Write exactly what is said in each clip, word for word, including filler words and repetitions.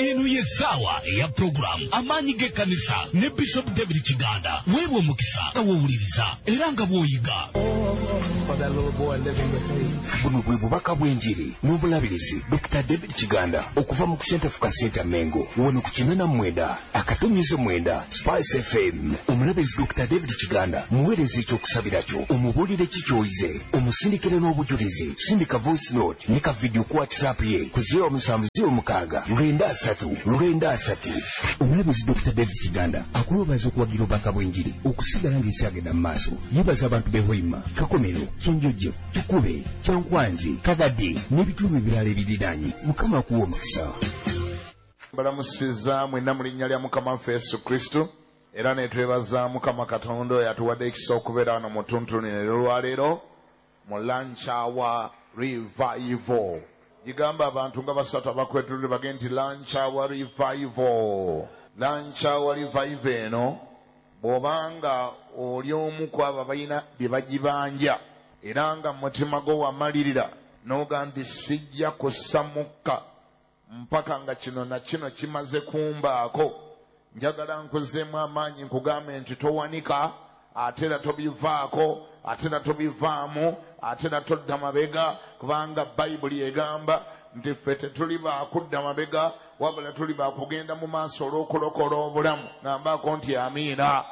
eno ye sawa ya program amanyi g'ekkanisa ne Bishop David Kiganda weebwe omukisa awuwuliriza era nga bw'oyiga. Buno bwe bubaka bw'enjiri n'obulabirizi Doctor David Kiganda okuva mu Center for Center Mengo wano ku kinana mwenda akatonyize mwenda Spice F M. Omulabirizi Doctor David Kiganda muweereza ekyokusabira kyo omubuulire kikyoyize omusindikire n'obujulizi sindika voice note ne ka video ku WhatsApp ye ku zero musanvu zero mukaaga lwenda asatu lwenda asatu. Omulabirizi Doctor David Kiganda akuloobaza okuwagira obubaka bw'enjiri okusigala ng'ekyagenda mu maaso. Yebaza abantu b'Hoima, Kakomero, Kyenjojo, Kikube, Kyankwanzi, Kagadi n'ebitundu ebirala ebiriraanye. Mukama akuwa omukisa. Mbalamusiza mwenna mu linnya lya Mukama waffe Yesu Kristo era ne twebaza Mukama Katonda oyo atuwadde ekisa okubeera wano mu ttuntu lino olwaleero mu lunch hour revival. Gigamba abantu nga basatu abakwetulire bagende nti lunch hour revival. Lunch hour revival eno bw'obanga oli omu ku abo abalina bye bagibanja era nga mutima gwo wamalirira n'oga nti sijja kussa mukka mpaka nga kino na kino kimaze kumbaako, njagala nkuzeemu amaanyi nkugambe nti towanika ate era tobivaako ate era tobivaamu ate era todda mabega, kubanga Bayibuli egamba nti ffe tetuli baakudda mabega wabula tuli baakugenda mu maaso olw'okulokola obulamu. Ngambako nti amiina.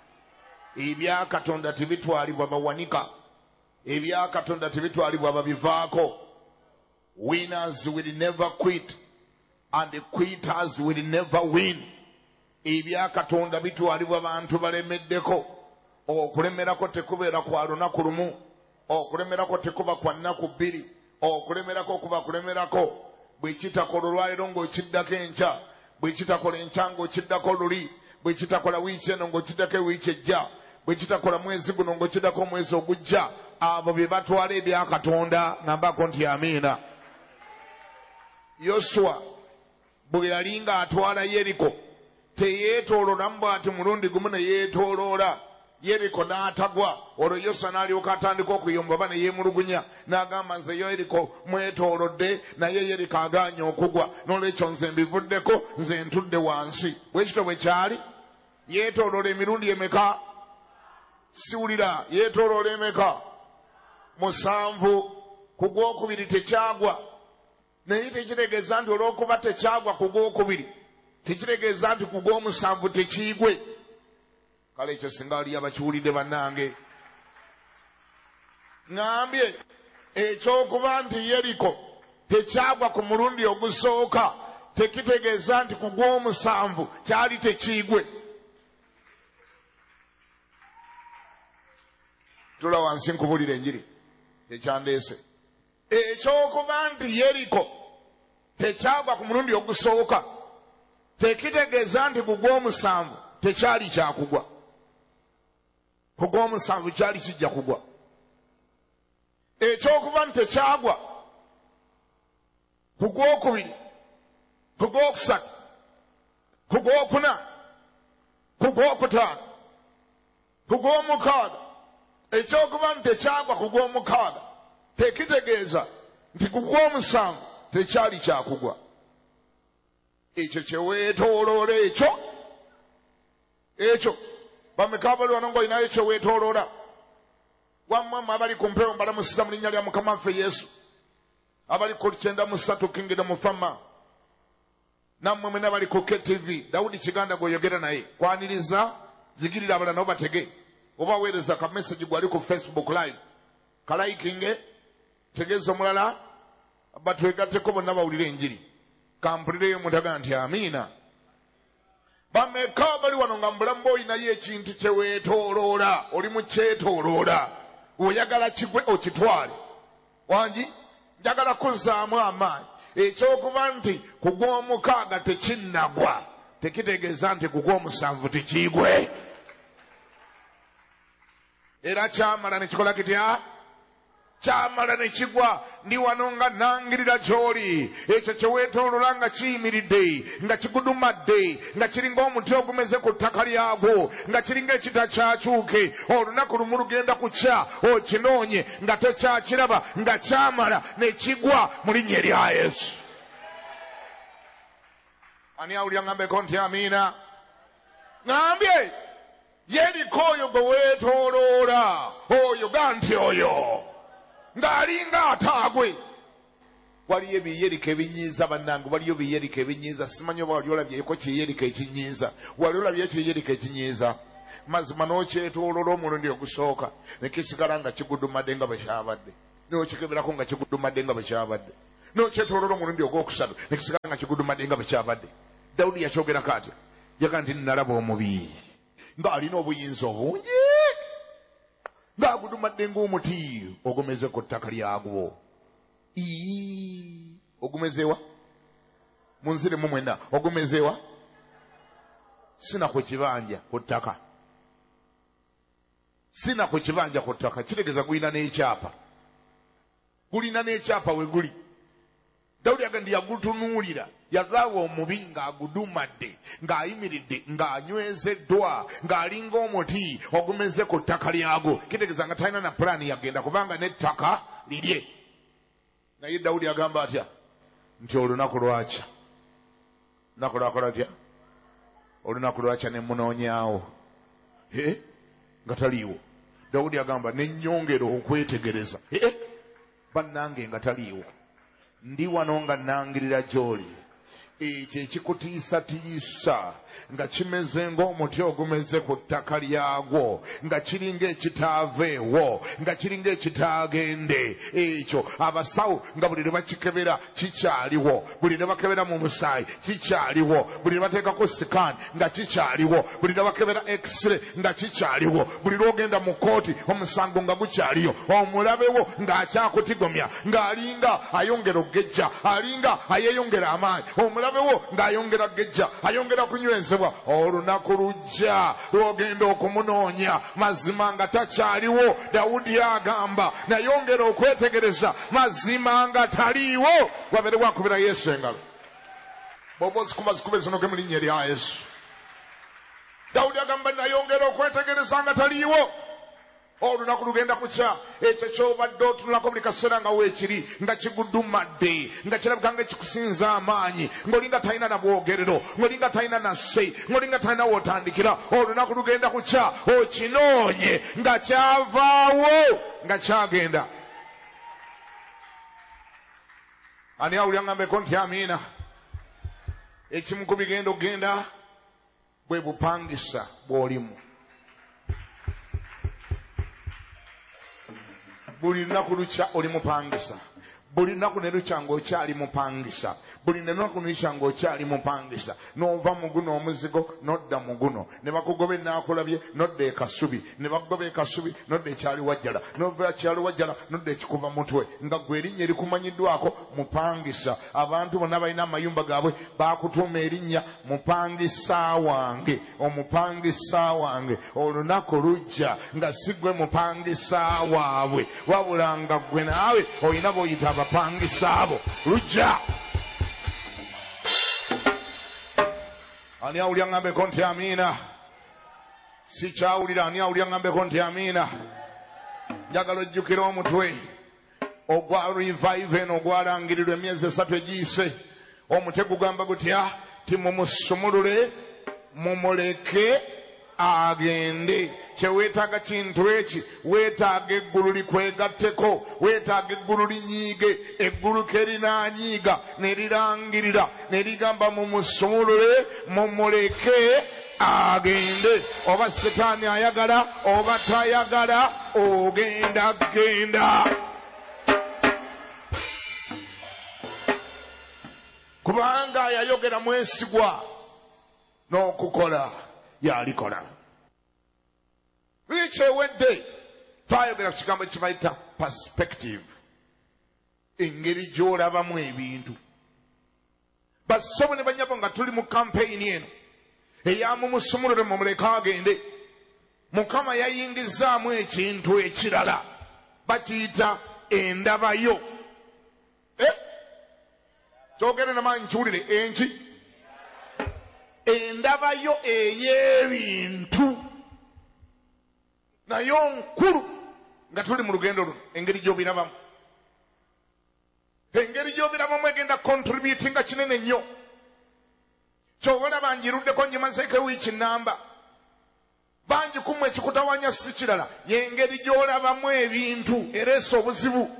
Ebya Katonda tebitwalibwa bawanika, ebya Katonda tebitwalibwa babivaako. Winners will never quit and the quitters will never win. Ebya Katonda bitwalibwa bantu balemeddeko. Okulemerako tekubeera kwa lunaku lumu, okulemerako tekuba kwa nnaku bbiri, okulemerako kuba kulemerako bwe kitakola olwaleero ng'okiddako enkya, bwe kitakola enkya ng'okiddako luli, bwe kitakola wiiki eno ng'okiddako ewiiki ejja, bwe kitakola mwezi guno ng'okiddako omwezi ogujja. Abo bye batwala ebya Katonda. Ngambako nti amiina. Yoswa bwe yali ng'atwala Yeriko teyeetooloola bw'ati mulundi gumu ne yeetooloola Yeriko n'atagwa. Olwo Yoswa n'alyoka atandika okuyomba oba ne yeemulugunya n'agamba nze Yeriko mwetoolodde naye Yeriko agaanye okugwa, n'olwekyo nze mbivuddeko, nze ntudde wansi. Bwe kityo bwe kyali. Yeetooloola emirundi emeka? Siwulira. Yeetooloola emeka? Musanvu. Ku gwokubiri tekyagwa. Naye tekitegeeza nti olw'okuba tekyagwa ku gwokubiri tekitegeeza nti ku gw'omusanvu tekiigwe. Kale ekyo singa ali abakiwulidde bannange. Ngambye ekyokuba nti Yeriko tekyagwa ku mulundi ogusooka tekitegeeza nti ku gw'omusanvu kyali tekiigwe. Tula wansi nkubulira enjiri ekyandeese. Ekyokuba nti Yeriko tekyagwa ku mulundi ogusooka tekitegeeza nti ku gw'omusanvu tekyali kyakugwa. Ku gw'omusanvu kyali kijja kugwa. Ekyokuba nti tekyagwa ku gwokubiri, ku gwokusatu, ku gwokuna, ku gwokutaano, ku gw'omukaaga, ekyokuba nti tekyagwa ku gw'omukaaga tekitegeeza nti ku gw'omusanvu tekyali kyakugwa. Ekyo kye weetooloola ekyo ekyo bameka abali wano ng'olinayo ekyo weetooloola. Wammwe abali ku mpewo mbalamusiza mu linnya lya Mukama waffe Yesu. Abali ku kyenda mu ssatu Kingdom Fama, nammwe mwena bali ku K T V Dawudi Kiganda gw'oyogera naye kwaniriza zigirira abalala nabo batege, oba weereza ka message gwali ku Facebook live kalaikinge tegeeza omulala batwegatteko bonna bawulire enjiri. Kampulireyo mutaga nti amiina. Bameka abali wano nga mu bulamu bw'olinayo ekintu kye weetooloola, oli mu kyetooloola, oyagala kigwe okitwale. Wangi njagala kuzzaamu amaanyi. Ekyokuba nti ku gw'omukaaga tekinnagwa tekitegeeza nti ku gw'omusanvu tekiigwe. Era kyamala ne kikola kitya? Kyamala ne kigwa. Ndi wano nga nangirira gy'oli. Ekyo kye weetooloola nga kiyimiridde, nga kigudumadde, nga kiringa omuti ogumeze ku ttaka lyagwo, nga kiringa ekitakyakyuke, olunaku lumu lugenda kukya okinoonye nga tokyakiraba, nga kyamala ne kigwa mu linnya erya Yesu. Ani awulira ngambeko nti amiina? Ngambye Yeriko oyo gwe weetooloola oyo ganti oyo ng'alinga ataagwe. Waliyo ebiyeriko ebinyiiza bannange, waliyo ebiyeriko ebinyiiza. Simanyi oba wali olabyeko kiyeriko ekinyiiza. Wali olabye ekiyeriko ekinyiiza mazima n'okyetooloola omulundi ogusooka ne kisigala nga kigudumadde nga bwe kyabadde, n'okikeberako nga kigudumadde nga bwe kyabadde, n'okyetooloola omulundi ogwokusatu ne kisigala nga kigudumadde nga bwe kyabadde. Dawudi yakyogerako atya? Yaga nti nalaba omubi ng'alina obuyinza obungi ng'agudumadde ng'omuti ogumeze ku ttaka lyagwo. Ii ogumezewa munziremu mwenna, ogumezewa sina ku kibanja ku ttaka, sina ku kibanja ku ttaka. Kitegeeza gulina n'ekyapa, gulina n'ekyapa we guli. Dawudi aga ndi yagutunuulira, yalaba omubi ng'agudumadde, ng'ayimiridde, ng'anywezeddwa, ng'alinga omuti ogumeze ku ttaka lyagwo. Kitegeeza nga talina na pulaani yagenda kubanga n'ettaka lirye. Naye Dawudi agamba atya? Nti olunaku lwakya, lunaku lwakola atya? Olunaku lwakya ne munoonyaawo eh nga taliiwo. Dawudi agamba ne nnyongera okwetegereza eh bannange nga taliiwo. Ndi wano nga nangirira gy'oli, ekyo ekikutiisatiisa nga kimeze ng'omuti ogumeze ku ttaka lyagwo, nga kiringa ekitaaveewo, nga kiringa ekitaagende. Ekyo abasawo nga buli lwe bakikebera kikyaliwo, buli lwe bakebera mu musaayi kikyaliwo, buli lwe bateekako sikaani nga kikyaliwo, buli lwe bakebera x-ray nga kikyaliwo, buli lw'ogenda mu kooti omusango nga gukyaliyo, omulabewo ng'akyakutigomya, ng'alinga ayongera ogejja, alinga ayeyongera amaanyi, omulabewo ng'ayongera gejja, ayongera kunywezebwa. Olunaku lujja lw'ogenda okumunoonya mazima nga takyaliwo. Dawudi agamba nayongera okwetegereza mazima nga taliiwo. Wabere wakubira Yesu engalo. Bw'oba ozikuba zikube zino ge mu linnya lya Yesu. Dawudi agamba nayongera okwetegereza nga taliiwo. Olunaku lugenda kukya, ekyo ky'obadde otunulako buli kaseera nga weekiri, nga kigudumadde, nga kirabika nga kikusinza amaanyi, ng'olinga talina na bwogerero, ng'olinga talina na sse, ng'olinga talina w'otandikira. Olunaku lugenda kukya okinoonye nga kyavaawo, nga kyagenda. Ani awulira ngambeko nti amiina? Ekimu ku bigenda okgenda bwe bupangisa bw'olimu. Buli lunaku lukya oli mupangisa, buli lunaku ne lukya ng'okyali mupangisa, buli lunaku lukya ng'okyali mupangisa. N'ova mu guno omuzigo n'odda mu guno, ne bakugoba enaakulabye n'odda e Kasubi, ne bakugoba e Kasubi n'odda ekyali wajjala, n'ova ekyali wajjala n'odda ekikuba mutwe, nga gwe erinnya erikumanyiddwako mupangisa. Abantu bonna balina amayumba gaabwe baakutuuma erinnya mupangisa wange, omupangisa wange. Olunaku lujja nga si gwe mupangisa waabwe, wabula nga gwe naawe olina b'oyita abapangisa abo. Lujja. Ani awulira ngambeko nti amiina? Si kyawulira. Ani awulira ngambeko nti amiina? Njagala ojjukira omutwe ogwa revive eno ogwalangirirwa emyezi esatu egiyise. Omutwe gugamba gutya? Ti mumusumulule mumuleke agende. Kyeweetaaga kintu eki, weetaaga eggulu likwegatteko, weetaaga eggulu linyiige. Eggulu ke linaanyiiga ne lirangirira ne ligamba mumusumulule mumuleke agende. Oba setaani ayagala oba tayagala, ogenda genda. Kubanga yayogera mwesigwa n'okukola y'alikola. Wiiki ewedde twayogera ku kigambo kibayita perspective, engeri gy'olabamu ebintu. Bassebo ne banyabo nga tuli mu kampeyini eno eyamumusumulule mumuleke agende, Mukama yayingizaamu ekintu ekirala bakiyita endabayo. Eh? Kyogere namaanyi kiwulire enki? Endabayo ey'ebintu nayo nkulu nga tuli mu lugendo luno. Engeri gy'obirabamu, engeri gy'obirabamu egenda contributing nga kinene nnyo. kyobala banjiruddeko njimazeeko wiiki namba bangi kumu ekikutawanya si kirala yengeri gy'olabamu ebintu ereesa obuzibu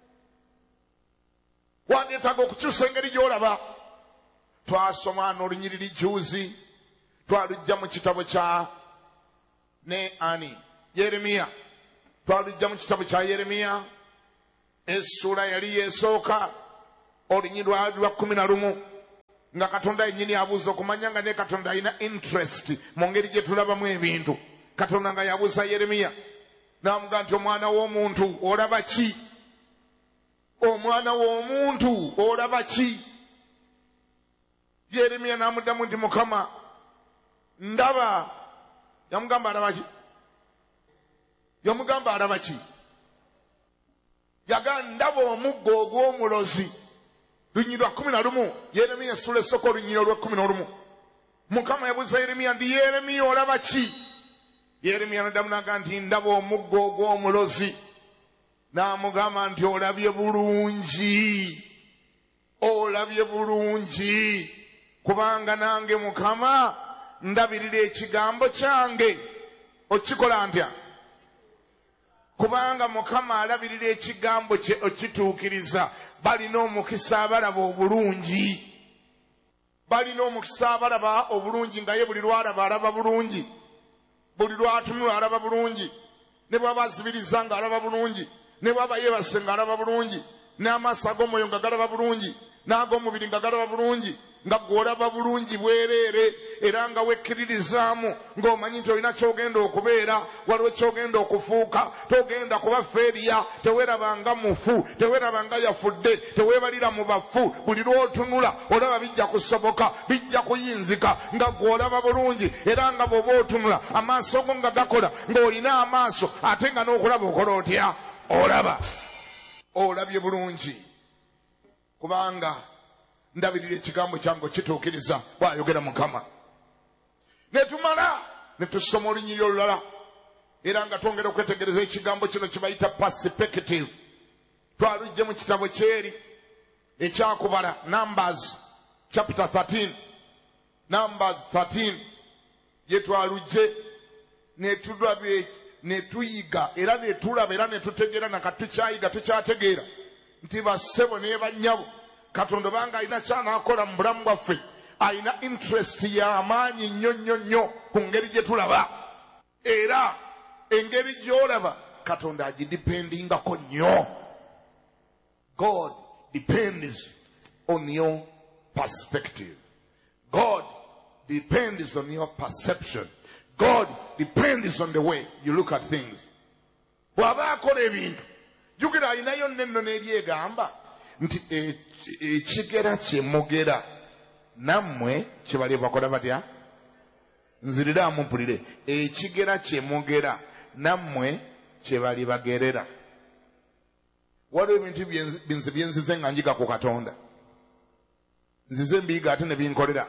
wandeetaga okukyusa engeri gy'olaba. Twasoma n'olunyiriri juuzi twalujja mu kitabo kya ne ani Yeremiya twalujja mu kitabo kya Yeremiya essula yali yeesooka olunyiriri lwa kumi na lumu nga Katonda yennyini abuuza okumanya nga ne Katonda alina interest mu ngeri gye tulabamu ebintu. Katonda nga yabuuza Yeremiya n'amugaa nti omwana w'omuntu olaba ki? Omwana w'omuntu olaba ki? Yeremiya n'amuddamu nti Mukama ndaba. Yamugamba alaba ki? Yamugamba alaba ki? Yagaa ndaba omuggo ogw'omulozi. Lunyiriri lwa kumi na lumu Yeremiya essula esooka olunyiriri lwa kumi n'olumu. Mukama yabuuza Yeremiya nti Yeremiya olaba ki? Yeremiya n'addamu n'agaa nti ndaba omuggo ogw'omulozi. N'amugamba nti olabye bulungi, olabye bulungi, kubanga nange Mukama ndabirira ekigambo kyange. Okikola ntya? Kubanga Mukama alabirira ekigambo kye okituukiriza. Balina omukisa abalaba obulungi, balina omukisa abalaba obulungi nga ye buli lwalaba alaba bulungi, buli lwatunula alaba bulungi, ne bw'aba azibiriza nga alaba bulungi, ne bw'aba yeebase nga alaba bulungi, n'amaaso ag'omwoyo nga galaba bulungi, n'ag'omubiri nga galaba bulungi, nga gw'olaba bulungi bwereere era nga wekkiririzaamu ng'omanyi nti olina ky'ogenda okubeera, waliwo ky'ogenda okufuuka. Togenda kuba feeriya, teweerabanga mufu, teweerabanga yafudde, teweebalira mu bafu. Buli lw'otunula olaba bijja kusoboka, bijja kuyinzika nga gw'olaba bulungi era nga bw'oba otunula amaaso go nga gakola ng'olina amaaso ate nga n'okulaba okola otya? Olaba. Olabye bulungi kubanga ndabirira ekigambo kyange kituukiriza bw'ayogera Mukama. Ne tumala ne tusoma olunyiriri olulala era nga twongera okwetegereza ekigambo kino kye bayita perspective. Twalujje mu kitabo kyeri ekyakubala Numbers chapter thirteen. Numbers thirteen gye twalujje ne tulabye ne tuyiga era ne tulaba era ne tutegeera na katukyayiga tukyategeera nti bassebo ne bannyabo Katonda banga alina ky'anaakola mu bulamu bwaffe alina interest y'amaanyi nnyo nnyo nnyo ku ngeri gye tulaba era engeri gy'olaba Katonda agidipendingako nnyo. God depends on your perspective. God depends on your perception. God depends on the way you look at things. Bw'aba akola ebintu jjukira alinayo nno n'ebyegamba nti ekigera kye mugera nammwe kye bali bakola batya? Nziriraamu mpulire. Ekigera kye mugera nammwe kye bali bagerera. Waliwo ebintu binze byenzize nga njiga ku Katonda. Nzize mbiyiga ate ne binkolera.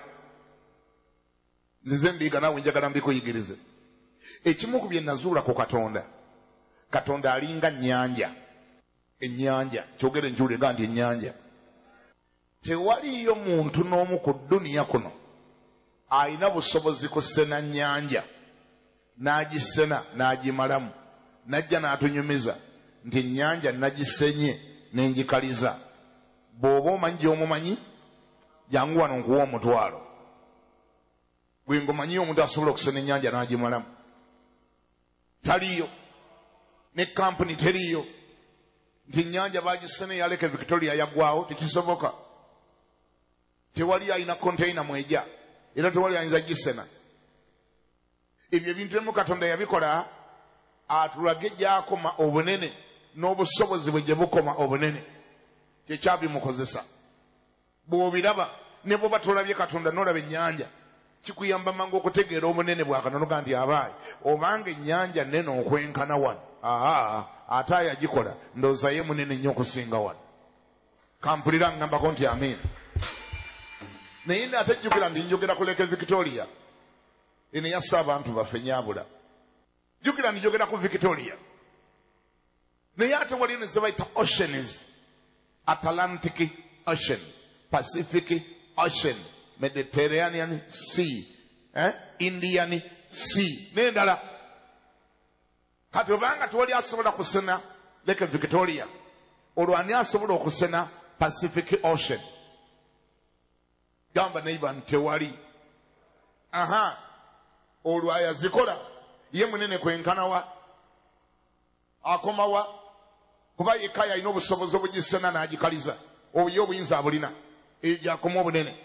Nzize mbiyiga naawe njagala mbikuyigirize. Ekimu ku bye nazuula ku Katonda, Katonda alinga nnyanja. Ennyanja kyogere njule ga nti ennyanja. Tewaliyo muntu n'omu ku dduniya kuno alina busobozi kusena nnyanja n'agisena n'agimalamu najja n'atunyumiza nti ennyanja nagisenye n'engikaliza. Bw'oba omanyi gy'omumanyi jangu wano nkuwa omutwalo. Bwe ngomanyi omuntu asobola okusena ennyanja n'agimalamu. Taliyo. Ne kampuni teriyo. Nti ennyanja baagisene yaleka Victoria yaggwawo tekisoboka. Tewali alina container mwejja era tewali ayinza gisena. Ebyo ebintu emu Katonda yabikola atulage gy'akoma obunene n'obusobozi bwe gye bukoma obunene. Kyekyabimukozesa. Bw'obiraba ne bw'oba tolabye Katonda n'olaba ennyanja kikuyamba mangu okutegeera obunene bwa Katonda noga nti abaayi obanga ennyanja nnene okwenkana wano aa ate ayagikola ndowooza ye munene nnyo okusinga wano. Kampulira ngambako nti amiina. Naye nno ate jjukira ndi njogera ku Lake Victoria eno yassa abantu baffe nyaabula. Jjukira ndi njogera ku Victoria naye ate wali ne ze bayita oceans. Atlantic Ocean, Pacific Ocean, Mediterranean Sea, eh? Indian Sea n'endala. Kati obanga tewali asobola kusena Lake Victoria, olwo ani asobola okusena Pacific Ocean? Gamba neighbor nti tewali. Aha, olwo ayazikola ye munene kwenkana wa akomawa kuba yekka yalina obusobozi obugisena n'agikaliza obuye obuyinza abulina eyo gyakoma obunene.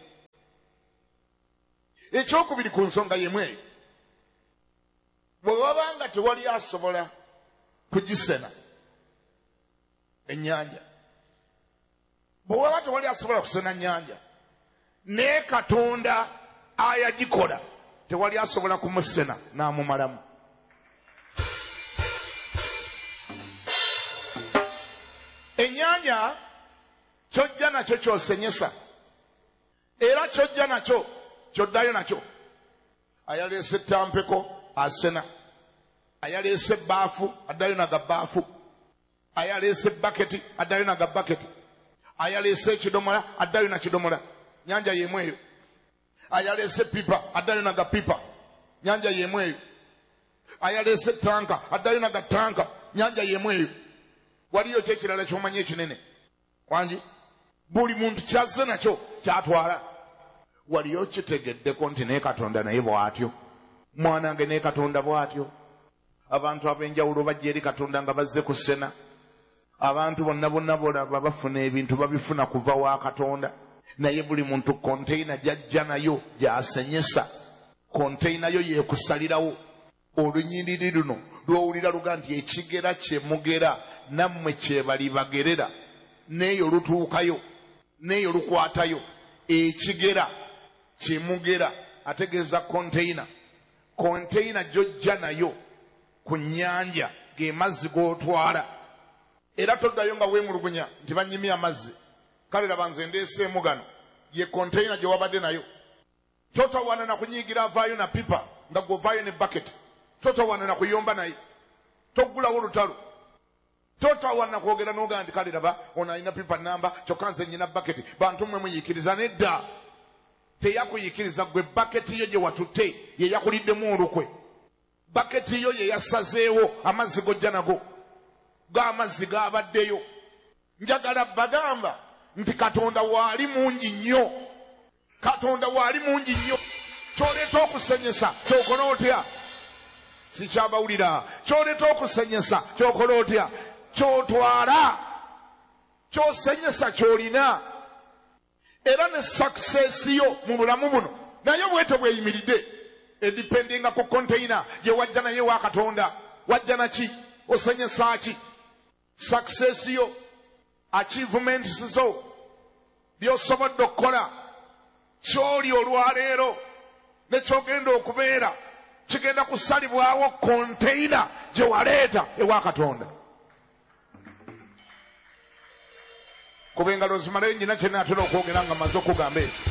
Ekyokubiri ku nsonga yemu eyo, bwe wabanga tewali asobola kugisena ennyanja, bwe waba tewali asobola kusena nnyanja naye Katonda ayagikola tewali asobola kumusena n'amumalamu. Ennyanja kyojja nakyo kyosenyesa era kyojja nakyo kyoddayo nakyo. Ayaleese ettampeko asena, ayaleese ebbaafu addayo naga bbaafu, ayaleese baketi addayo naga baketi, ayaleese ekidomola addayo na kidomola, nyanja yemu eyo. Ayaleese pipa addayo naga pipa, nyanja yemu eyo. Ayaleese tanka addayo naga tanka, nyanja yemu eyo. Waliyo kyekirala ky'omanyi ekinene wangi, buli muntu kyazze nakyo kyatwala. Waliyo kitegeddeko nti naye Katonda naye bw'atyo, mwanange naye Katonda bw'atyo. Abantu ab'enjawulo bajja eri Katonda nga bazze kusena. Abantu bonna bonna bolaba bafuna ebintu babifuna kuva wa Katonda, naye buli muntu konteyina gy'ajja nayo gy'asenyesa, konteyina yo yeekusalirawo. Olunyiriri luno lw'owulira luga nti ekigera kye mugera nammwe kye bali bagerera, n'eyo lutuukayo n'eyo lukwatayo. Ekigera kye mugera ategeeza konteyina. Konteyina gy'ojja nayo ku nnyanja ge mazzi g'otwala, era toddayo nga weemulugunya nti banyimye amazzi. Kale laba nze ndeeseemu gano, ye konteyina gye wabadde nayo. Totawana na kunyiigira avaayo na pipa nga gw'ovaayo ne baketi. Totawana na kuyomba naye, toggulawo lutalo. Totawana na kwogera n'ogaa nti kale laba ono alina pipa namba kyokka nze nnyina baketi, bantu mmwe muyiikiriza. Nedda, teyakuyiikiriza gwe. Baketi yo gye watutte ye yakuliddemu olukwe. Baketi yo ye yasazeewo amazzi gojja nago, g'amazzi gaabaddeyo. Njagala bagamba nti Katonda waali mungi nnyo, Katonda waali mungi nnyo. Kyoleeta okusenyesa kyokola otya? Sikyabawulira. Kyoleeta okusenyesa kyokola otya? Kyotwala, kyosenyesa kyolina. Era ne success yo mu bulamu buno naye bwete bweyimiridde edipendinga ku konteyina gye wajja naye wa Katonda. Wajja naki? Osenyesa ki? Success yo, achievements zo, by'osobodde okukola, ky'oli olwaleero ne ky'ogenda okubeera, kigenda kusalibwawo konteyina gye waleeta ewa Katonda. Kuba engalo zimalayo nnyina kye naatera okwogera nga mmaze okugamba ekyo.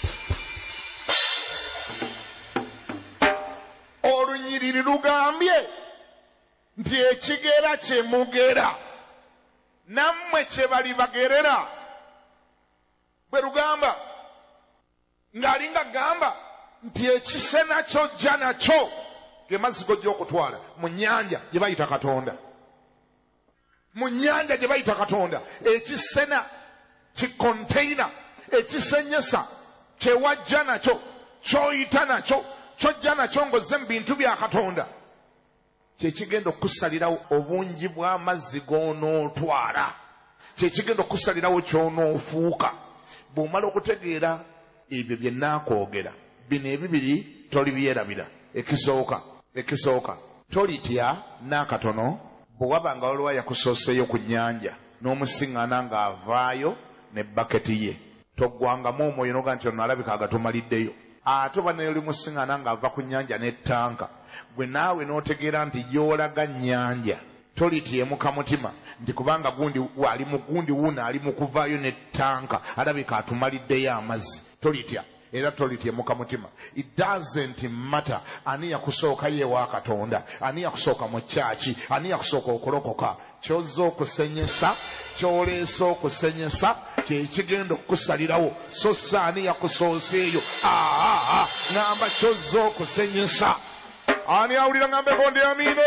Olunyiriri lugambye nti ekigera kye mugera nammwe kye bali bagerera. Bwe lugamba ng'alinga gamba nti ekisena ky'ojja nakyo ge mazzi gojja okutwala mu nnyanja gye bayita Katonda. Mu nnyanja gye bayita Katonda, ekisena kikonteyina, ekisenyesa kye wajja nakyo, ky'oyita nakyo, ky'ojja nakyo ng'ozze mu bintu bya Katonda, kye kigenda okusalirawo obungi bw'amazzi g'onootwala, kye kigenda okusalirawo ky'onoofuuka. Bw'omala okutegeera ebyo bye naakwogera, bino ebibiri tolibyerabira. Ekisooka, ekisooka tolitya n'akatono bwe waba nga waliwo yakusooseeyo ku nnyanja n'omusiŋŋaana ng'avaayo ne baketi ye. Toggwangamu omwoyo n'oga nti ono alabika agatumaliddeyo. Ate oba ne oli musiŋŋaana ng'ava ku nnyanja n'ettanka, gwe naawe n'otegeera nti y'olaga nnyanja, tolityemuka mutima nti kubanga gundi wali mu gundi wuno ali mu kuvaayo n'ettanka alabika atumaliddeyo amazzi. Tolitya. Era tolityemuka mutima. It doesn't matter ani yakusooka ye wa Katonda, ani yakusooka mu kyaki, ani yakusooka okulokoka. Ky'ozza okusenyesa, ky'oleesa okusenyesa, kyekigenda okukusalirawo so saani yakusooseeyo. aa ngamba kyozza okusenyesa. ani awulira ngambeko ndi amiino?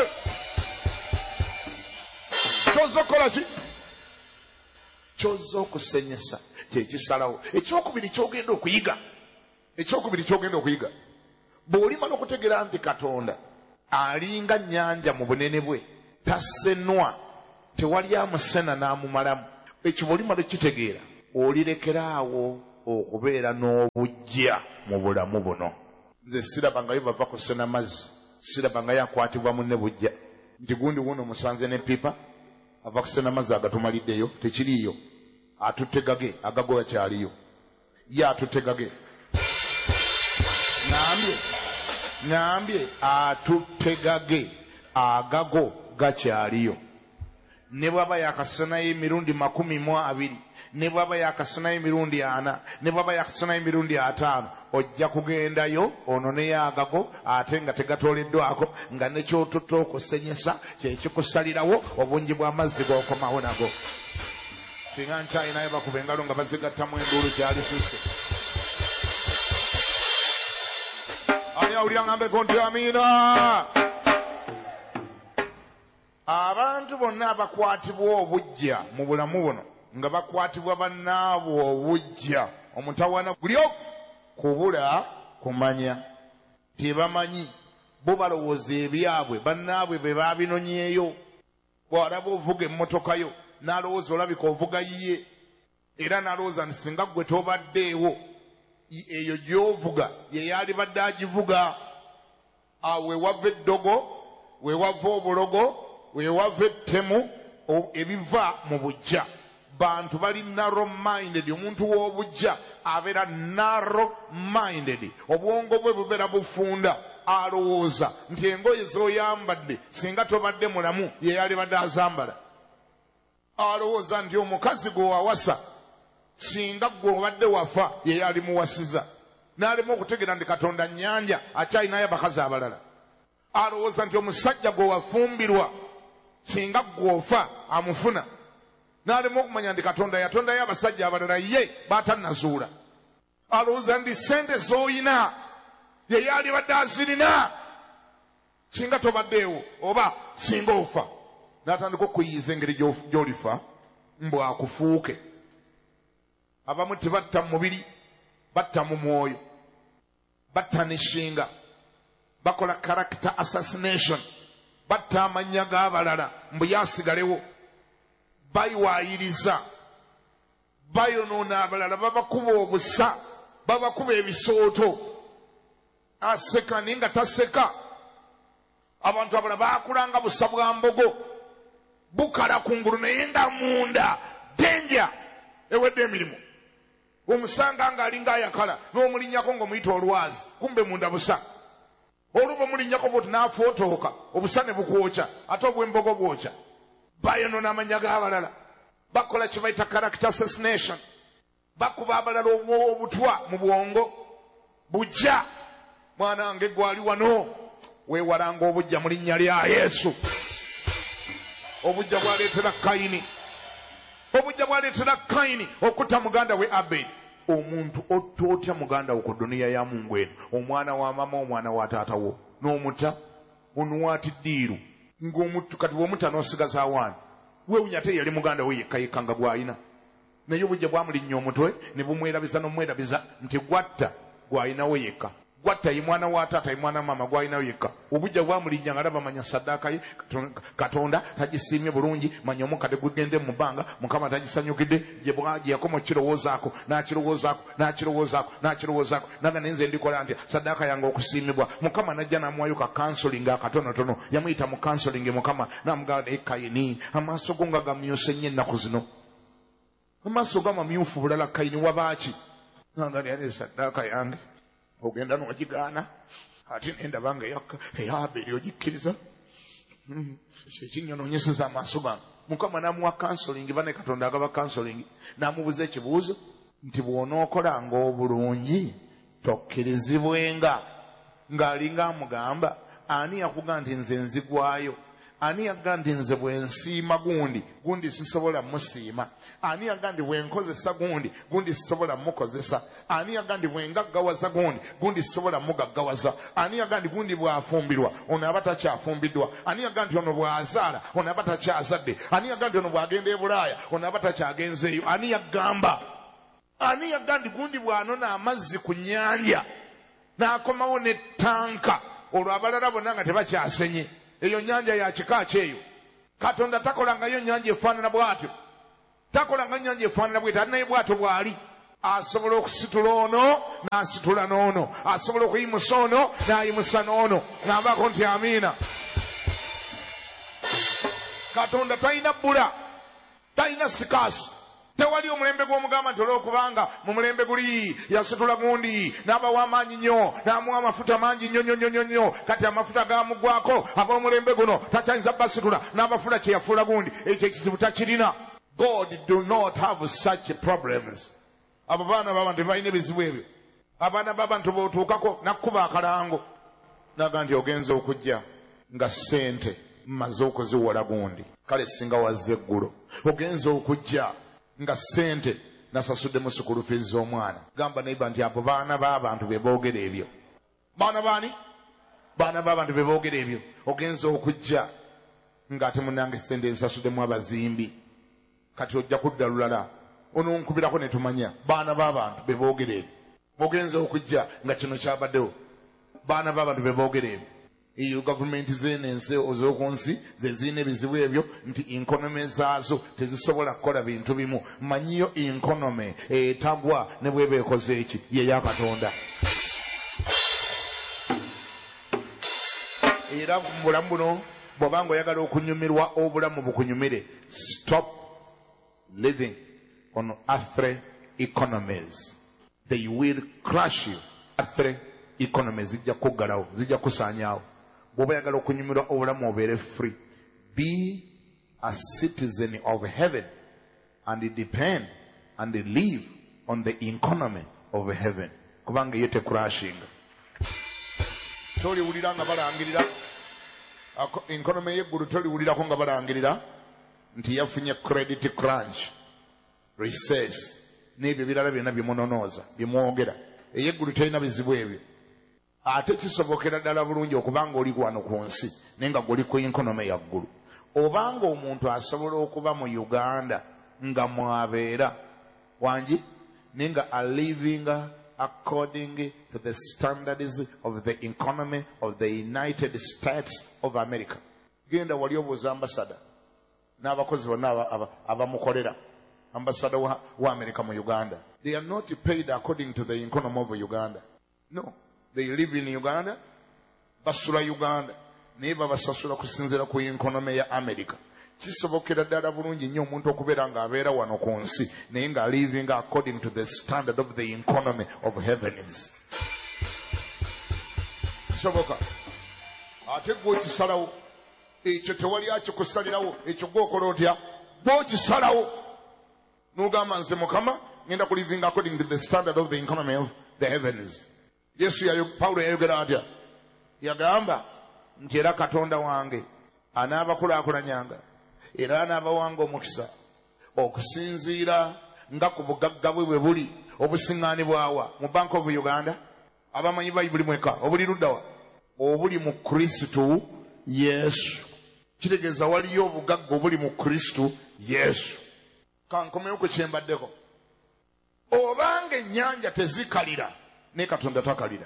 kyozza okukola ki? kyozza okusenyesa kyekisalawo. ekyokubiri kyogenda okuyiga ekyokubiri kyogenda okuyiga bw'olimala okutegera nti Katonda alinga nnyanja mu bunene bwe, tasenwa, tewali amusena n'amumalamu, ekyo bw'olimala okitegeera olirekeraawo okubeera n'obujja mu bulamu buno. Nze sirabangayo bava kusena mazzi, sirabangayo akwatibwa munne bujja nti gundi wuno musanze n'eppipa ava kusena mazzi agatumaliddeyo. Tekiriiyo. Atutegage agago gakyaliyo, ye atutegage. Ngambye ngambye atutegage agago gakyaliyo. Ne bwaba yakasenayo emirundi makumi mu abiri, ne bwaba yakasenayo emirundi ana, ne bwaba yakasenayo emirundi ataano, ojja kugendayo ononeyo agago ate nga tegatoleddwako, nga nekyotutta okusenyesa kyekikusalirawo obungi bw'amazzi g'okomawo nago. Singa nkyayinayo bakuba engalo nga bazigattamu enduulu kyali suse. ani awulira ngambeko nti amiina? Abantu bonna abakwatibwa obujja mu bulamu buno nga bakwatibwa bannaabwe obujja, omutawana guli kubula kumanya. Tebamanyi, bo balowooza ebyabwe bannaabwe be baabinonyeeyo. Bw'alaba ovuga emmotoka yo n'alowooza olabika ovuga yiye, era n'alowooza nti singa ggwe tobaddeewo eyo gy'ovuga ye yalibadde agivuga. Awo wewava eddogo, wewava obulogo, wewava ettemu, ebiva mu bujja. Bantu bali narrow minded. Omuntu w'obujja abeera narrow minded. Obwongo bwe bubeera bufunda. Alowooza nti engoye z'oyambadde singa tobadde mulamu ye yalibadde azambala. Alowooza nti omukazi gwe wawasa singa gwe obadde wafa ye yalimuwasiza. N'alimu okutegera nti Katonda nnyanja akyalinayo abakazi abalala. Alowooza nti omusajja gwe wafumbirwa singa gwe ofa amufuna. N'alimu okumanya nti Katonda yatondayo abasajja abalala ye baatannazuula. Alowooza nti sente z'oyina ye yalibadde azirina singa tobaddeewo oba singa ofa. N'atandika okuyiiza engeri gy'olifa mbw akufuuke. Abamu tebatta mu mubiri, batta mu mwoyo, batta n'eshinga, bakola character assassination, batta amannya g'abalala mbu yasigalewo, bayiwaayiriza, bayonoona abalala, babakuba obusa, babakuba ebisooto. Aseka naye nga taseka. Abantu abalala baakulanga busa bwa mbogo, bukala kungulu naye nga munda denja ewedde emirimu. Omusanga ng'alinga ayakala n'omulinnyako ng'omuyita olwazi, kumbe munda busa. Oluba omulinnyako bwoti n'afootooka obusa ne bukwokya, ate obw'embogo bwokya. Bayonoona amanya g'abalala, bakola kye bayita character assassination, bakuba abalala obutwa mu bwongo. Bujja mwanange gwali wano, weewalanga obujja mu linnya lya Yesu. Obujja bwaleetera Kayini, obujja bwaleetera Kayini okutta muganda we Abedi. Omuntu ottotya muganda wo ku duniya ya Mungu eno, omwana wa mama, omwana wa taata wo, n'omuta onuwaati ddiiru ng'omuttu. Kati bw'omutta n'osigaza awaani, weewunya ate yali muganda we yekka yekka nga gw'alina. Naye obujja bwamulinnya omutwe ne bumwerabiza n'omwerabiza nti gwatta gw'alinawo yekka. Gwatta ye mwana wa taata, ye mwana mama, gw'alinawo yekka. Obujja bwamulinnya nga laba manya saddaaka ye Katonda tagisiimye bulungi, manya omukadde gugende mu bbanga, Mukama tagisanyukidde. Gye bwagye yakoma okukirowoozaako n'akirowoozaako n'akirowoozaako n'akirowoozaako, nanga nenze ndikola ntya saddaaka yange okusiimibwa. Mukama najja n'amuwayo ka counseling akatonotono, yamuyita mu counseling. Mukama n'amugamba naye Kayini, amaaso go nga gamyuse nnyo ennaku zino, amaaso go amamyufu bulala. Kayini wabaaki? Nanga neyali saddaaka yange ogenda n'ogigaana, ate nendaba nga eya Abedi ogikkiriza. Ekinyonoonyeseza amaaso gange. Mukama n'amuwa counseling, bane Katonda agaba counseling, n'amubuza ekibuuzo nti bw'onookolanga obulungi tokkirizibwenga. Ng'alinga amugamba, ani yakugamba nti nze nzigwayo? ani yagamba nti nze bwe nsiima gundi gundi sisobola musiima? Ani yagamba nti bwe nkozesa gundi gundi sisobola mukozesa? Ani yagamba nti bwe ngaggawaza gundi gundi sisobola mugaggawaza? Ani yagamba nti gundi bw'afumbirwa ono aba takyafumbiddwa? Ani yagamba nti ono bw'azaala ono aba takyazadde? Ani yagamba nti ono bw'agenda e Bulaaya ono aba takyagenzeeyo? Ani yagamba? Ani yagamba nti gundi bw'anona amazzi ku nnyanja n'akomawo ne tanka olwo abalala bonna nga tebakyasenye? Eyo nnyanja ya kika kyeyo. Katonda takolangayo nnyanja efaanana bw'atyo. Takolanga nnyanja efaanana bw'etyo. Ali naye bw'atyo bw'ali. Asobola okusitula ono n'asitula n'ono. Asobola okuyimusa ono n'ayimusa n'ono. N'abaako nti amiina. Katonda talina bbula, talina sikaasi. Tewali omulembe gw'omugamba nti olw'okubanga mu mulembe guli yasitula gundi n'abawa amaanyi nnyo n'amuwa amafuta mangi nnyo nnyo nnyo nnyo, kati amafuta gaamugwako ab'omulembe guno takyayinza basitula n'abafula kye yafuula gundi. Ekyo ekizibu takirina. God do not have such problems. Abo baana b'abantu balina ebizibu ebyo. Abaana b'abantu b'otuukako nakkuba akalango naga nti ogenza okujja nga ssente mmaze okuziwola gundi, kale singa wazza eggulo. Ogenza okujja nga ssente nasasudde mu sukulu fees z'omwana. Gamba neiba nti abo baana b'abantu be boogera ebyo. Baana baani? Baana b'abantu be boogera ebyo. Ogenza okujja ng'ate munnange ssente ensasuddemu abazimbi, kati ojja kudda lulala ononkubirako ne tumanya. Baana b'abantu be boogera ebyo. Ogenza okujja nga kino kyabaddewo. Baana b'abantu be boogera ebyo. Eyo gavumenti z'enensi ez'oku nsi ze zirina ebizibu ebyo nti inkonome zaazo tezisobola kukola bintu bimu. Manyiyo inkonome etagwa ne bweba ekoze eki ye ya Katonda. Era mu bulamu buno bw'obanga oyagala okunyumirwa obulamu bukunyumire, stop living on earthly economies. They will crush you. Earthly economies zijja kuggalawo, zijja kusaanyaawo. Bw'oba oyagala okunyumirwa obulamu obeere free, be a citizen of heaven and depend and live on the economy of heaven. Kubanga ye tekurashinga. Toliwulira nga balangirira economy y'eggulu, toliwulirako nga balangirira nti yafunye credit crunch, recess n'ebyo birala byonna byemunonooza byemwogera. Ey'eggulu terina bizibu ebyo. Ate kisobokera ddala bulungi okubanga oli wano ku nsi naye nga guli ku inkonome ya ggulu. Obanga omuntu asobola okuba mu Uganda nga mwabeera wangi naye nga a living according to the standards of the economy of the United States of America. Genda wali obuuza ambasada n'abakozi bonna abamukolera ambasada wa, wa America mu Uganda. They are not paid according to the economy of Uganda. No. They live in Uganda, basula Uganda, naye babasasula kusinziira ku economy ya America. Kisobokera ddala bulungi nnyo omuntu okubeera ng'abeera wano ku nsi naye nga living according to the standard of the economy of heavens. Kisoboka. Ate gwe okisalawo, ekyo tewali akikusalirawo, ekyo gwe okola otya? Gwe okisalawo n'ogamba nze Mukama ngenda ku living according to the standard of the economy of the heavens. Yesu ya Paulo yayogera atya? Yagamba nti era Katonda wange anaabakulaakulanyanga era anaabawanga omukisa okusinziira nga ku bugagga bwe bwe buli obusiŋŋaanibwawa mu Bank of Uganda. Abamanyi Bayibuli mweka obuli luddawa? Obuli mu Kristo Yesu. Kitegeeza waliyo obugagga obuli mu Kristo Yesu. Kankomewo ku kyembaddeko. Obanga ennyanja tezikalira ne Katonda takalira.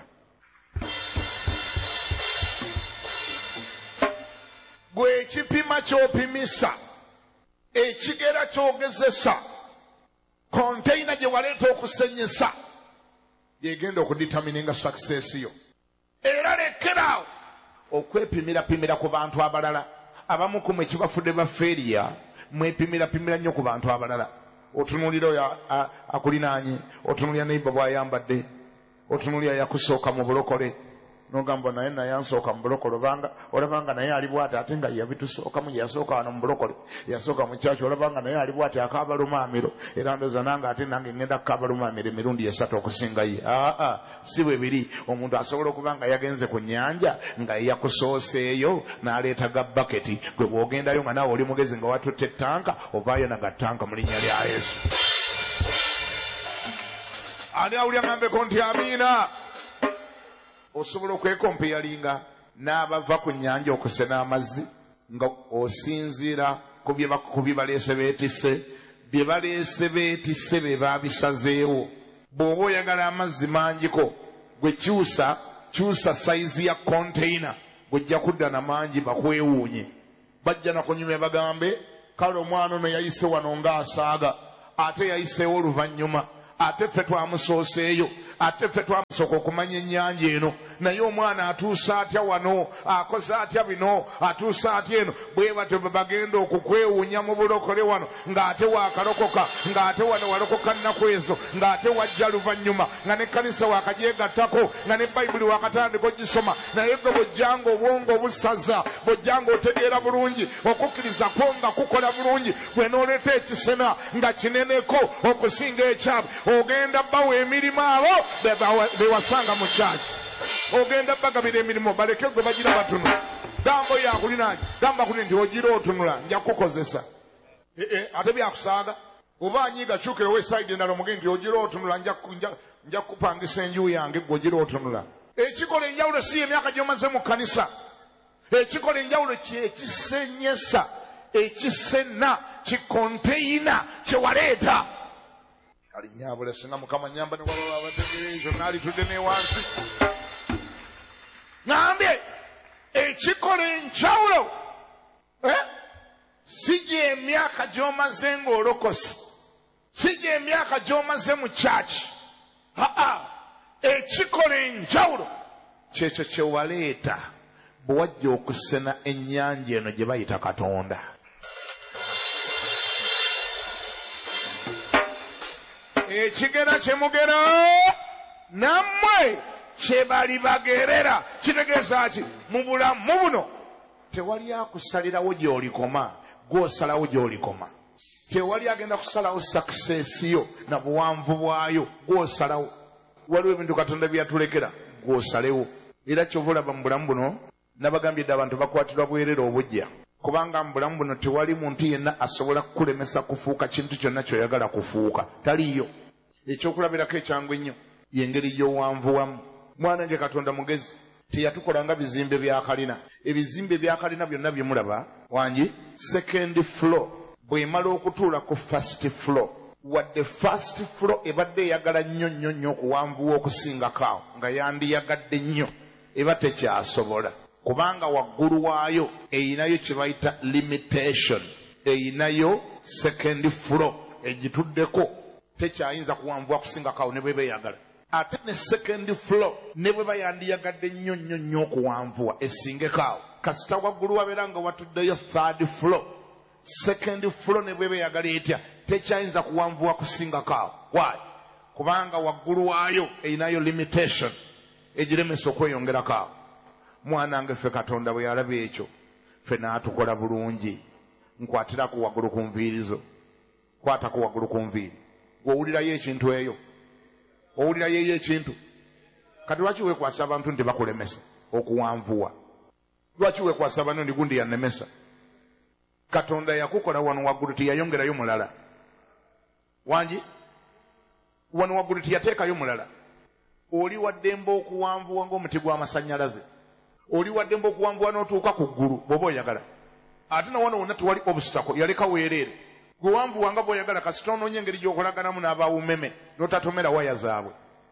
Gwe ekipima ky'opimisa, ekigera ky'ogezesa, konteina gye waleeta okusenyesa yegenda okuditamininga success yo. Era lekeraawo okwepimirapimira ku bantu abalala. Abamu ku mwe kibafudde bafeeriya, mwepimirapimira nnyo ku bantu abalala. Otunuulira oyo akulinaanye, otunuulira neiba bw'ayambadde, otunuulira yakusooka mu bulokole nogamba naye naye ansooka mu bulokole obanga olabanga naye ali bwati ate nga yabitusookamu yasooka wano mu bulokole yasooka mu kyaki olabanga naye ali bwati akaaba lumaamiro era ndoza nange ate nange ngenda kukaaba lumaamiro emirundi esatu okusinga ye. aa si bwe biri. omuntu asobola okuba nga yagenze ku nnyanja nga yakusooseeyo n'aleeta ga baketi gwe bw'ogendayo nga naawe oli mugezi nga watutte ettanka ovaayo nagattanka mu linnya lya Yesu. ani awulya ngambeko nti amiina. osobola okwekompeyalinga n'abava ku nnyanja okusena amazzi nga osinziira ku bye baleese beetisse. bye baleese beetisse be baabisazeewo. bw'oba oyagala amazzi mangiko gwe kyusa kyusa sayizi ya konteyina gwejja kudda na mangi bakwewuunye. bajja nakunyumya bagambe kale omwana ono yayise wano ng'asaaga ate yayiseewo oluvannyuma ate ffe twamusooseeyo ate ffe twamusooka okumanya ennyanja eno naye omwana atuusa atya wano akoze atya bino atuusa atya eno bwe batyo bagenda okukwewuunya mu bulokole wano ng'ate wakalokoka ng'ate wano walokoka nnaku ezo ng'ate wajja luvannyuma nga n'ekkanisa wakagyegattako nga ne bayibuli wakatandika ogisoma naye gwe bw'ojjanga obwongo obusaza bw'ojjanga otegeera bulungi okukkiriza kwo nga kukola bulungi bwe n'oleeta ekisena nga kineneko okusinga ekyabwe ogenda bawa emirimu abo bewasanga mu kyaki. ogenda bagabira emirimu baleke gwe bagira batuno. dambo yakulinanye gamba kuli nti ogira otunula nja kukozesa ee ate byakusaaga oba anyiga kyukira wesaidi endala omugeni nti ogira otunula nja kupangisa enju yange gwe ogira otunula. ekikola enjawulo si emyaka gyomaze mu kkanisa. ekikola enjawulo kyekisenyesa ekisena kikonteyina kyewaleeta. alinyabula singa mukama nyamba ne wababa abategerezo naalitudde ne wansi ngambye ekikola enjawulo eh? si gy'emyaka gy'omaze ng'olokose si gy'emyaka gy'omaze mu kyaki. aa ekikola enjawulo kyekyo kyewaleeta bwe wajja okusena ennyanja eno gye bayita Katonda. ekigera kyemugera nammwe kyebali bagerera. kitegeeza ki mu bulamu buno tewali akusalirawo gy'olikoma gw'osalawo gy'olikoma. tewali agenda kusalawo sakisesiyo na buwanvu bwayo gw'osalawo. waliwo ebintu Katonda byatulekera gw'osalewo. era kyova olaba mu bulamu buno nabagambye dda abantu bakwatirwa bwerere obujja kubanga mu bulamu buno tewali muntu yenna asobola kukulemesa kufuuka kintu kyonna ky'oyagala kufuuka. taliyo. ekyokulabirako ekyangu ennyo y'engeri gy'owanvuwamu. mwanange Katonda mugezi teyatukolanga bizimbe bya kalina. ebizimbe bya kalina byonna bye mulaba wangi second floor bw'emala okutuula ku first floor wadde first floor ebadde eyagala nnyo nnyo nnyo okuwanvuwa okusingakaawo nga yandiyagadde nnyo eba tekyasobola kubanga waggulu waayo eyinayo kye bayita limitation. eyinayo second floor egituddeko tekyayinza kuwanvuwa kusingakaawo ne bweba eyagala. ate ne second floor ne bwe bayandiyagadde nnyo nnyo nnyo okuwanvuwa esingekaawo kasita waggulu wabeera nga watuddeyo third floor second floor ne bweba eyagala etya tekyayinza kuwanvuwa kusingakaawo. why? kubanga waggulu waayo eyinayo limitation egiremesa okweyongerakaawo. mwanange ffe Katonda bwe yalaba ekyo ffe n'atukola bulungi. nkwatiraku waggulu ku nviirizo. kwataku waggulu ku nviiri. gw'owulirayo ekintu eyo owulirayo eyo ekintu. kati lwaki weekwasa abantu nti bakulemesa okuwanvuwa? lwaki weekwasa abantu nti gundi yannemesa? Katonda yakukola wano waggulu tiyayongerayo mulala. wangi wano waggulu tiyateekayo mulala. oli waddemba okuwanvuwa ng'omuti gw'amasannyalaze. oli waddemba okuwanvuwa n'otuuka ku ggulu bw'oba oyagala. ate na wano wonna tewali obusitako yaleka weereere. gwe wanvuwa nga bw'oyagala kasita onoonya engeri gy'okolaganamu n'abaawumeme n'otatomera waya zaabwe.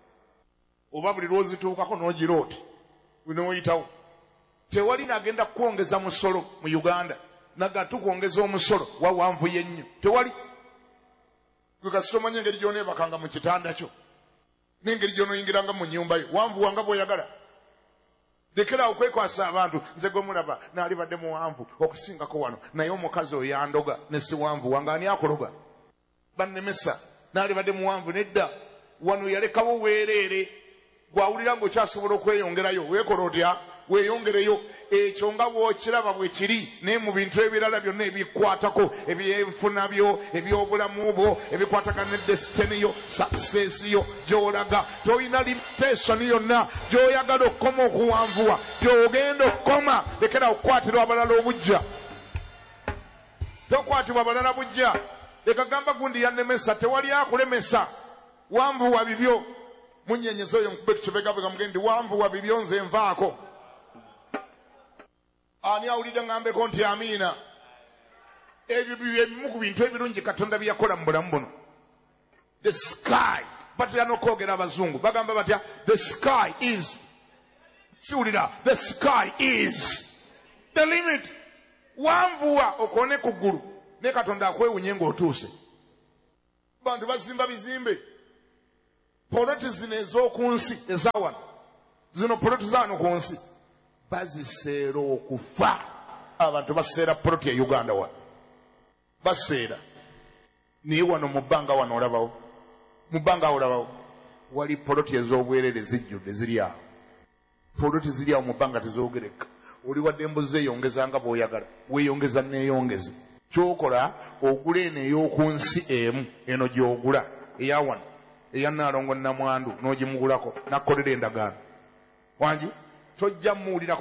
oba buli lw'ozituukako n'ogira oti n'oyitawo. tewali n'agenda kukwongeza musolo mu Uganda naga tukwongeza omusolo wawanvuye ennyo. tewali. gwe kasita omanya engeri gy'oneebakanga mu kitanda kyo n'engeri gy'onooyingiranga mu nnyumba yo wanvuwa nga bw'oyagala. lekerawo kwekwasa abantu. nze gwe mulaba naali badde muwanvu okusingako wano naye omukazi oyo yandoga ne siwanvuwa nga ani akologa? bannemesa naali badde muwanvu nedda wano yalekawo weereere gwawulira ng'okyasobola okweyongerayo weekola otya weeyongereyo ekyo nga bw'okiraba bwe kiri naye mu bintu ebirala byonna ebikwatako ebyenfuna byo ebyobulamu bwo ebikwatagana ne desitini yo success yo gy'olaga tolina limitation yonna gy'oyagala okukoma okuwanvuwa gy'ogenda okukoma lekera okukwatira abalala obujja tokwatibwa abalala bujja leka gamba gundi yannemesa tewali akulemesa wanvuwa bibyo munyenyeza oyo nkube tukibegabega mugendi wanvuwa bibyo nze nvaako ani awulidde ngambeko nti amiina ebyo ebimu ku bintu ebirungi katonda byeyakola mu bulamu buno the sky batera n'okwogera abazungu bagamba batya the sky is siwulira the sky is the limit wanvuwa okone ku ggulu ne katonda akwewunye ng'otuuse bantu bazimba bizimbe poloti zino ez'oku nsi ezawano zino poloti zaano ku nsi baziseera okufa abantu baseera poloti ya uganda wano baseera naye wano mu bbanga wano olabawo mu bbanga awo olabawo wali poloti ez'obwerere zijjudde ziri awo poloti ziri awo mu bbanga tezoogereka oli wadde embuzi eyongeza nga bw'oyagala weeyongeza neeyongeze kyokola ogula eno ey'oku nsi emu eno gy'ogula eya wano eya Naalongo Namwandu n'ogimugulako nakkolera endagaano wangi tojja muwulirako